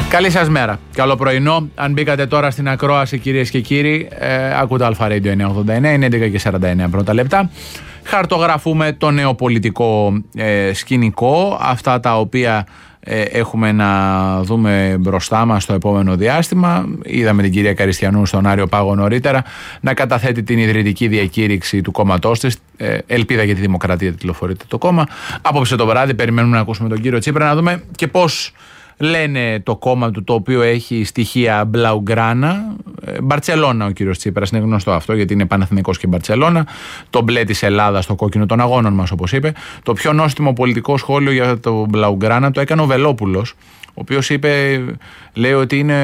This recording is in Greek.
Καλή σας μέρα. Καλό πρωινό. Αν μπήκατε τώρα στην ακρόαση, κυρίες και κύριοι, ακούτε Αλφα Radio 989, είναι 11:49 πρώτα λεπτά. Χαρτογραφούμε το νέο πολιτικό σκηνικό, αυτά τα οποία έχουμε να δούμε μπροστά μας στο επόμενο διάστημα. Είδαμε την κυρία Καριστιανού στον Άριο Πάγο νωρίτερα να καταθέτει την ιδρυτική διακήρυξη του κόμματός της. Ελπίδα για τη Δημοκρατία τιτλοφορείται το κόμμα. Απόψε το βράδυ περιμένουμε να ακούσουμε τον κύριο Τσίπρα, να δούμε και πώς λένε το κόμμα του, το οποίο έχει στοιχεία μπλαουγκράνα. Μπαρτσελώνα ο κύριος Τσίπρας, είναι γνωστό αυτό, γιατί είναι Παναθηναϊκός και Μπαρτσελώνα. Το μπλε της Ελλάδας, το κόκκινο των αγώνων μας, όπως είπε. Το πιο νόστιμο πολιτικό σχόλιο για το μπλαουγκράνα το έκανε ο Βελόπουλος, ο οποίος λέει ότι είναι